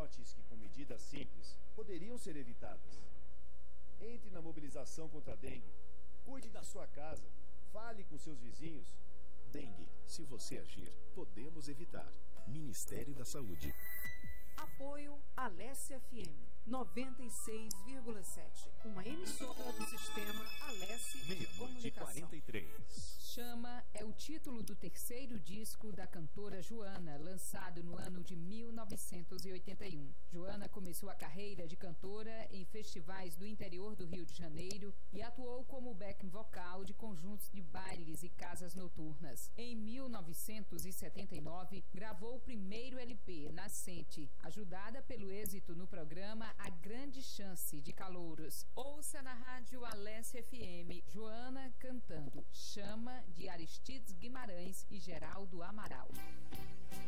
mortes que, com medidas simples, poderiam ser evitadas. Entre na mobilização contra a dengue. Cuide da sua casa. Fale com seus vizinhos. Dengue, se você agir, podemos evitar. Ministério da Saúde. Apoio Alesse FM 96,7. Uma emissora do sistema Alesse de Comunicação. 43. Chama é o título do terceiro disco da cantora Joana, lançado no ano de 1981. Joana começou a carreira de cantora em festivais do interior do Rio de Janeiro e atuou como backing vocal de conjuntos de bailes e casas noturnas. Em 1979, gravou o primeiro LP, Nascente, ajudada pelo êxito no programa A Grande Chance de Calouros. Ouça na rádio Alesse FM, Joana cantando Chama, de Aristides Guimarães e Geraldo Amaral.